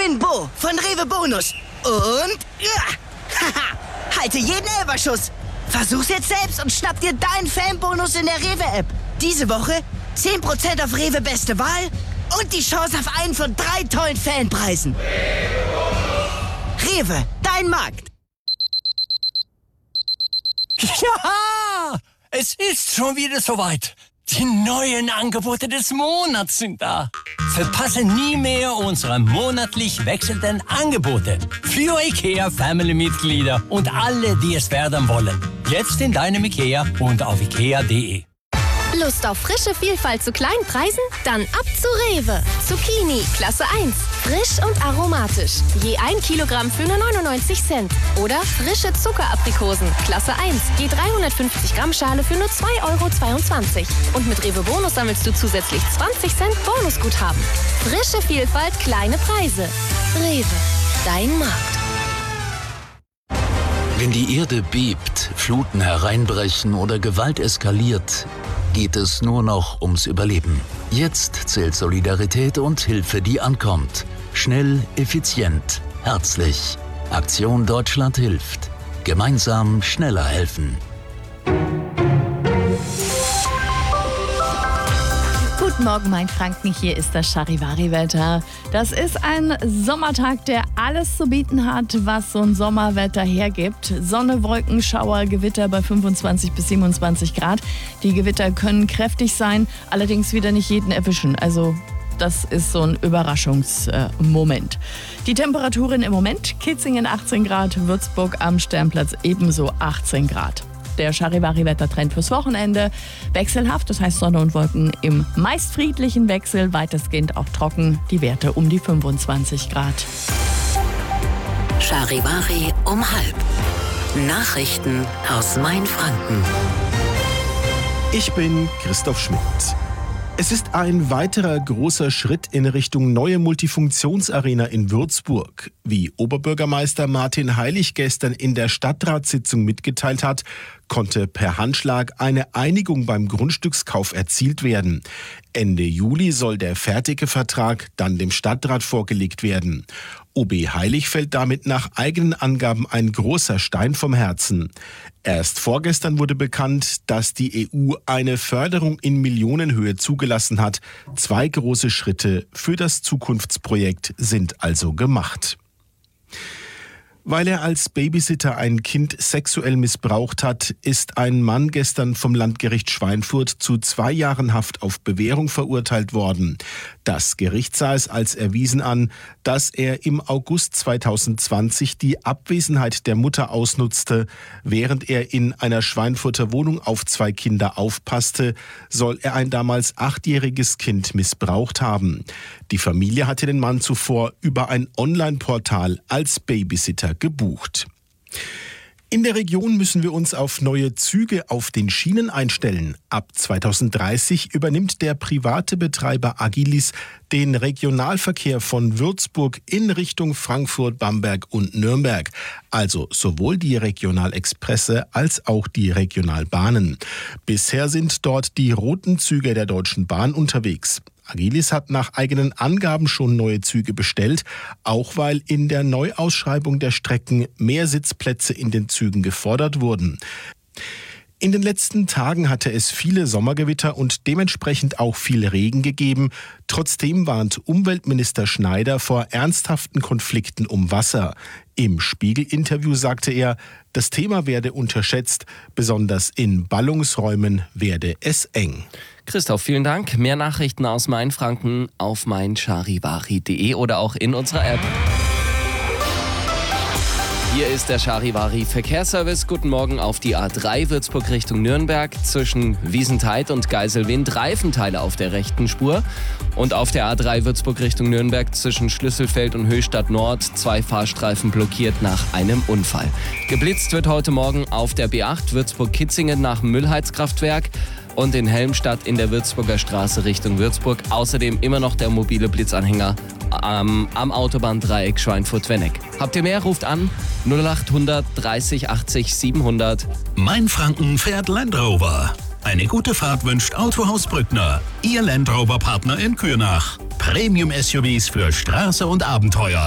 bin Bo von Rewe Bonus. Und halte jeden Elferschuss. Versuch's jetzt selbst und schnapp dir deinen Fanbonus in der Rewe-App. Diese Woche 10% auf Rewe Beste Wahl und die Chance auf einen von 3 tollen Fanpreisen. Rewe, dein Markt. Ja, es ist schon wieder soweit. Die neuen Angebote des Monats sind da. Verpasse nie mehr unsere monatlich wechselnden Angebote. Für IKEA-Family-Mitglieder und alle, die es werden wollen. Jetzt in deinem IKEA und auf ikea.de. Lust auf frische Vielfalt zu kleinen Preisen? Dann ab zu Rewe. Zucchini, Klasse 1. Frisch und aromatisch. Je 1 Kilogramm für nur 99 Cent. Oder frische Zuckeraprikosen, Klasse 1. Je 350 Gramm Schale für nur 2,22 €. Und mit Rewe Bonus sammelst du zusätzlich 20 Cent Bonusguthaben. Frische Vielfalt, kleine Preise. Rewe, dein Markt. Wenn die Erde bebt, Fluten hereinbrechen oder Gewalt eskaliert, geht es nur noch ums Überleben. Jetzt zählt Solidarität und Hilfe, die ankommt. Schnell, effizient, herzlich. Aktion Deutschland hilft. Gemeinsam schneller helfen. Guten Morgen, mein Franken. Hier ist das Charivari-Wetter. Das ist ein Sommertag, der alles zu bieten hat, was so ein Sommerwetter hergibt. Sonne, Wolken, Schauer, Gewitter bei 25 bis 27 Grad. Die Gewitter können kräftig sein, allerdings wieder nicht jeden erwischen. Also das ist so ein Überraschungsmoment. Die Temperaturen im Moment: Kitzingen 18 Grad, Würzburg am Sternplatz ebenso 18 Grad. Der Charivari-Wettertrend fürs Wochenende: wechselhaft, das heißt Sonne und Wolken im meist friedlichen Wechsel, weitestgehend auch trocken, die Werte um die 25 Grad. Charivari um 12:30. Nachrichten aus Mainfranken. Ich bin Christoph Schmidt. Es ist ein weiterer großer Schritt in Richtung neue Multifunktionsarena in Würzburg. Wie Oberbürgermeister Martin Heilig gestern in der Stadtratssitzung mitgeteilt hat, konnte per Handschlag eine Einigung beim Grundstückskauf erzielt werden. Ende Juli soll der fertige Vertrag dann dem Stadtrat vorgelegt werden. OB Heilig fällt damit nach eigenen Angaben ein großer Stein vom Herzen. Erst vorgestern wurde bekannt, dass die EU eine Förderung in Millionenhöhe zugelassen hat. 2 große Schritte für das Zukunftsprojekt sind also gemacht. Weil er als Babysitter ein Kind sexuell missbraucht hat, ist ein Mann gestern vom Landgericht Schweinfurt zu 2 Jahren Haft auf Bewährung verurteilt worden. Das Gericht sah es als erwiesen an, dass er im August 2020 die Abwesenheit der Mutter ausnutzte. Während er in einer Schweinfurter Wohnung auf 2 Kinder aufpasste, soll er ein damals 8-jähriges Kind missbraucht haben. Die Familie hatte den Mann zuvor über ein Online-Portal als Babysitter gebucht. In der Region müssen wir uns auf neue Züge auf den Schienen einstellen. Ab 2030 übernimmt der private Betreiber Agilis den Regionalverkehr von Würzburg in Richtung Frankfurt, Bamberg und Nürnberg. Also sowohl die Regionalexpresse als auch die Regionalbahnen. Bisher sind dort die roten Züge der Deutschen Bahn unterwegs. Agilis hat nach eigenen Angaben schon neue Züge bestellt, auch weil in der Neuausschreibung der Strecken mehr Sitzplätze in den Zügen gefordert wurden. In den letzten Tagen hatte es viele Sommergewitter und dementsprechend auch viel Regen gegeben. Trotzdem warnt Umweltminister Schneider vor ernsthaften Konflikten um Wasser. Im Spiegel-Interview sagte er, das Thema werde unterschätzt, besonders in Ballungsräumen werde es eng. Christoph, vielen Dank. Mehr Nachrichten aus Mainfranken auf meincharivari.de oder auch in unserer App. Hier ist der Charivari Verkehrsservice. Guten Morgen auf die A3 Würzburg Richtung Nürnberg. Zwischen Wiesenthait und Geiselwind Reifenteile auf der rechten Spur. Und auf der A3 Würzburg Richtung Nürnberg zwischen Schlüsselfeld und Höchstadt Nord 2 Fahrstreifen blockiert nach einem Unfall. Geblitzt wird heute Morgen auf der B8 Würzburg-Kitzingen nach dem Müllheizkraftwerk. Und in Helmstadt in der Würzburger Straße Richtung Würzburg. Außerdem immer noch der mobile Blitzanhänger am Autobahndreieck Schweinfurt-Wenneck. Habt ihr mehr? Ruft an 0800 30 80 700. Mainfranken fährt Land Rover. Eine gute Fahrt wünscht Autohaus Brückner. Ihr Land Rover Partner in Kürnach. Premium-SUVs für Straße und Abenteuer.